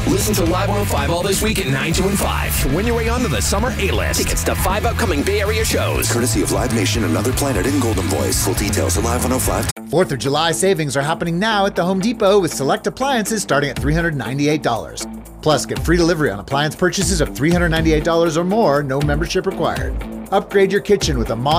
Listen to Live 105 all this week at 9, 2, and 5 to win your way onto the Summer A-List. Tickets to 5 upcoming Bay Area shows. Courtesy of Live Nation, Another Planet, and Golden Voice. Full details at Live 105. 4th of July savings are happening now at the Home Depot with select appliances starting at $398. Plus, get free delivery on appliance purchases of $398 or more, no membership required. Upgrade your kitchen with a